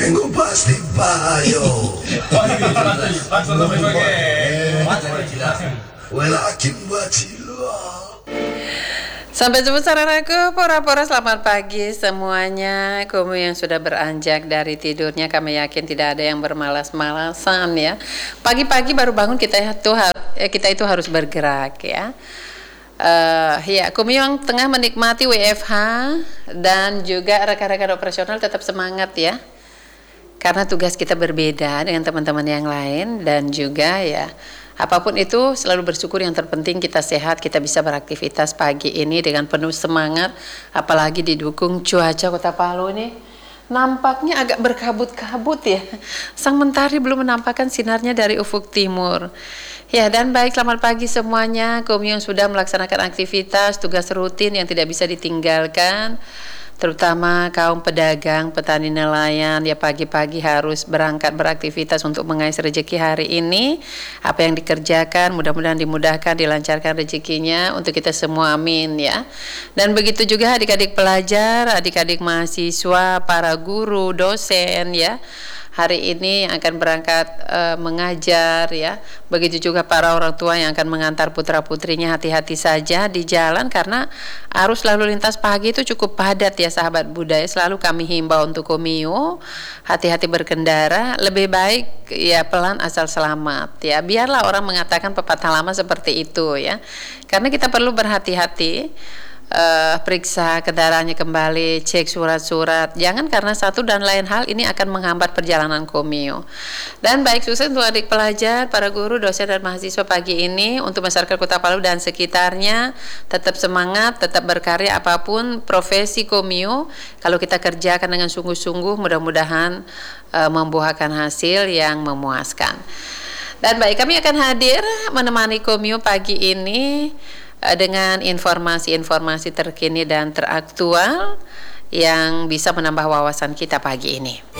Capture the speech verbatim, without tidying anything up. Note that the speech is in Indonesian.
Tengo pasti payo. Walakin bacilwa. Sampai jumpa saudaraku, pora-pora selamat pagi semuanya. Kamu yang sudah beranjak dari tidurnya, kami yakin tidak ada yang bermalas-malasan ya. Pagi-pagi baru bangun kita itu kita itu harus bergerak ya. Uh, ya, kamu yang tengah menikmati W F H dan juga rekan-rekan operasional tetap semangat ya. Karena tugas kita berbeda dengan teman-teman yang lain dan juga ya apapun itu selalu bersyukur, yang terpenting kita sehat, kita bisa beraktivitas pagi ini dengan penuh semangat, apalagi didukung cuaca Kota Palu nih. Nampaknya agak berkabut-kabut ya. Sang mentari belum menampakkan sinarnya dari ufuk timur. Ya, dan baik, selamat pagi semuanya. Kaum yang sudah melaksanakan aktivitas, tugas rutin yang tidak bisa ditinggalkan, terutama kaum pedagang, petani, nelayan, ya pagi-pagi harus berangkat beraktivitas untuk mengais rezeki hari ini. Apa yang dikerjakan mudah-mudahan dimudahkan, dilancarkan rezekinya untuk kita semua, amin ya. Dan begitu juga adik-adik pelajar, adik-adik mahasiswa, para guru, dosen ya, hari ini yang akan berangkat uh, mengajar ya. Begitu juga para orang tua yang akan mengantar putra-putrinya, hati-hati saja di jalan karena arus lalu lintas pagi itu cukup padat ya sahabat budaya. Selalu kami himbau untuk Komio, hati-hati berkendara, lebih baik ya pelan asal selamat ya. Biarlah orang mengatakan pepatah lama seperti itu ya. Karena kita perlu berhati-hati. Uh, periksa kendaraannya kembali, cek surat-surat. Jangan karena satu dan lain hal ini akan menghambat perjalanan Komio. Dan baik, sukses untuk adik pelajar, para guru, dosen dan mahasiswa pagi ini. Untuk masyarakat Kota Palu dan sekitarnya, tetap semangat, tetap berkarya apapun profesi Komio. Kalau kita kerjakan dengan sungguh-sungguh, mudah-mudahan uh, membuahkan hasil yang memuaskan. Dan baik, kami akan hadir menemani Komio pagi ini dengan informasi-informasi terkini dan teraktual yang bisa menambah wawasan kita pagi ini.